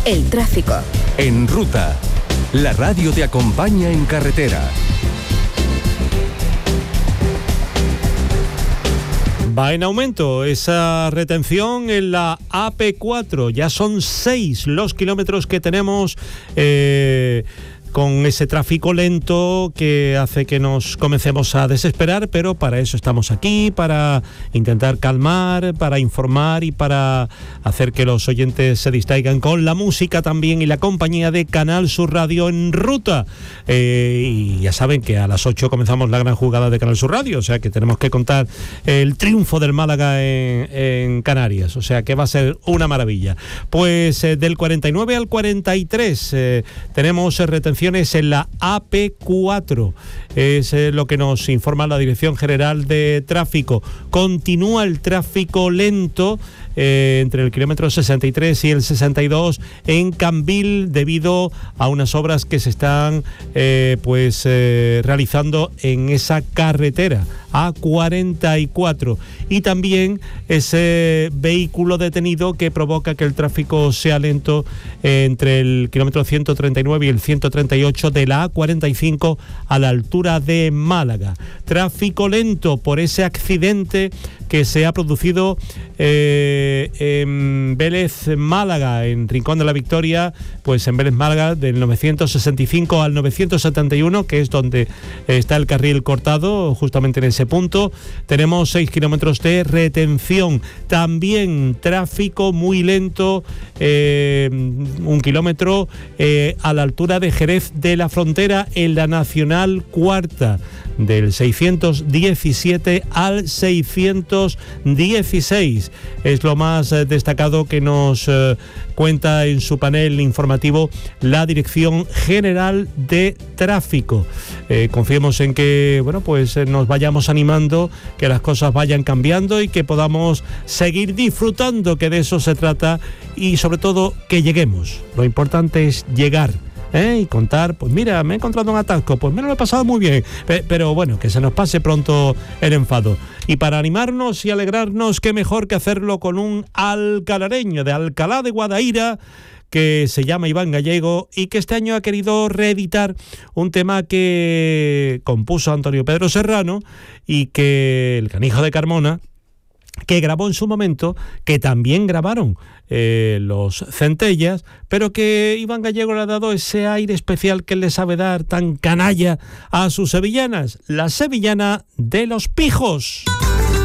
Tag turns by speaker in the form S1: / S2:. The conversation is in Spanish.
S1: El tráfico.
S2: En Ruta, la radio te acompaña en carretera.
S3: Va en aumento esa retención en la AP4. Ya son 6 los kilómetros que tenemos con ese tráfico lento que hace que nos comencemos a desesperar, pero para eso estamos aquí, para intentar calmar, para informar y para hacer que los oyentes se distraigan con la música también y la compañía de Canal Sur Radio en Ruta. Y ya saben que a las 8 comenzamos la gran jugada de Canal Sur Radio, o sea que tenemos que contar el triunfo del Málaga en Canarias, o sea que va a ser una maravilla. Pues del 49 al 43 tenemos retención en la AP4, es lo que nos informa la Dirección General de Tráfico. Continúa el tráfico lento entre el kilómetro 63 y el 62 en Cambil debido a unas obras que se están realizando en esa carretera A44, y también ese vehículo detenido que provoca que el tráfico sea lento entre el kilómetro 139 y el 138 de la A45 a la altura de Málaga. Tráfico lento por ese accidente que se ha producido en Vélez Málaga, en Rincón de la Victoria, pues en Vélez Málaga del 965 al 971, que es donde está el carril cortado, justamente en ese punto. Tenemos 6 kilómetros de retención. También tráfico muy lento, 1 kilómetro a la altura de Jerez de la Frontera, en la Nacional Cuarta, del 617 al 616. Es lo más destacado que nos cuenta en su panel informativo la Dirección General de Tráfico. Confiemos en que nos vayamos animando, que las cosas vayan cambiando y que podamos seguir disfrutando, que de eso se trata, y sobre todo que lleguemos. Lo importante es llegar. Y contar, pues mira, me he encontrado un atasco, pues me lo he pasado muy bien, pero bueno, que se nos pase pronto el enfado. Y para animarnos y alegrarnos, qué mejor que hacerlo con un alcalareño de Alcalá de Guadaira, que se llama Iván Gallego y que este año ha querido reeditar un tema que compuso Antonio Pedro Serrano y que el Canijo de Carmona, que grabó en su momento, que también grabaron los Centellas, pero que Iván Gallego le ha dado ese aire especial que le sabe dar tan canalla a sus sevillanas, la sevillana de los Pijos.